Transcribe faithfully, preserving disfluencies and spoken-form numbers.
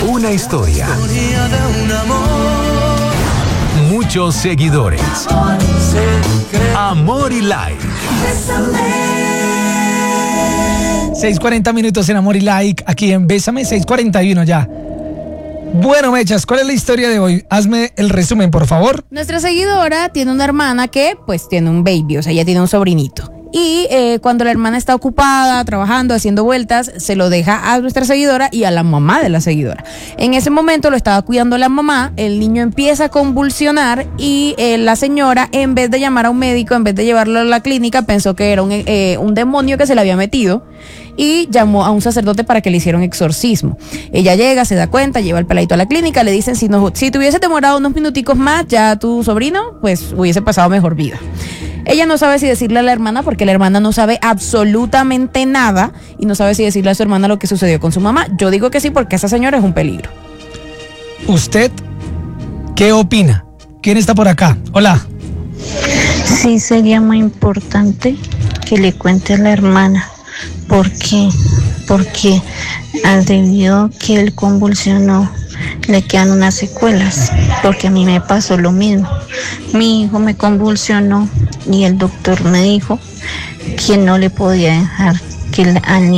Una historia. Muchos seguidores. Amor y like. seis cuarenta minutos en Amor y Like, aquí en Bésame, seis cuarenta y uno ya. Bueno, Mechas, ¿cuál es la historia de hoy? Hazme el resumen, por favor. Nuestra seguidora tiene una hermana que, pues, tiene un baby, o sea, ella tiene un sobrinito. Y eh, cuando la hermana está ocupada, trabajando, haciendo vueltas, se lo deja a nuestra seguidora y a la mamá de la seguidora. En ese momento lo estaba cuidando la mamá, el niño empieza a convulsionar y eh, la señora, en vez de llamar a un médico, en vez de llevarlo a la clínica, pensó que era un, eh, un demonio que se le había metido y llamó a un sacerdote para que le hiciera un exorcismo. Ella llega, se da cuenta, lleva al peladito a la clínica, le dicen, si, no, si te hubiese demorado unos minuticos más, ya tu sobrino, pues, hubiese pasado mejor vida. Ella no sabe si decirle a la hermana porque la hermana no sabe absolutamente nada y no sabe si decirle a su hermana lo que sucedió con su mamá. Yo digo que sí porque esa señora es un peligro. ¿Usted qué opina? ¿Quién está por acá? Hola. Sí, sería muy importante que le cuente a la hermana. ¿Por qué? Porque al debido que él convulsionó, le quedan unas secuelas, porque a mí me pasó lo mismo. Mi hijo me convulsionó y el doctor me dijo que no le podía dejar que al niño